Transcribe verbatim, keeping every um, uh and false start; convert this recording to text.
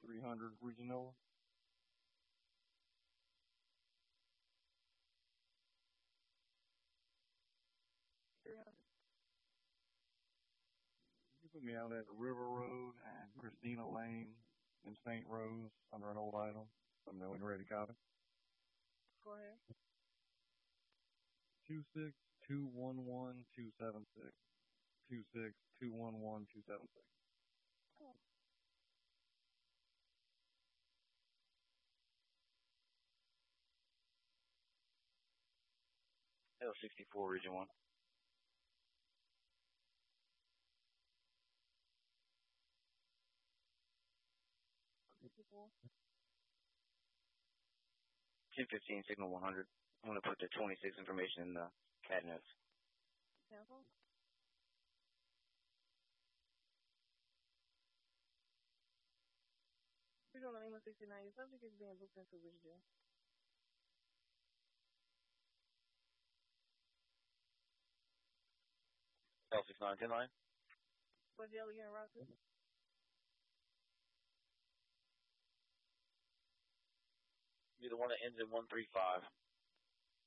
three hundred Regional. three hundred. You put me out at River Road and Christina Lane in Saint Rose under an old item. Let me know when you're ready to copy. Go ahead. two six two one one two seven six. two six two one one two seven six. Oh. L sixty-four, Region one. sixty-four. ten fifteen, signal one hundred. I'm going to put the twenty-six information in the C A D notes. Cancel. Regional Lima sixty-nine. Your subject is being booked into which jail? L sixty-nine, ten line. What jail are you in route to? Be the one that ends in one three five.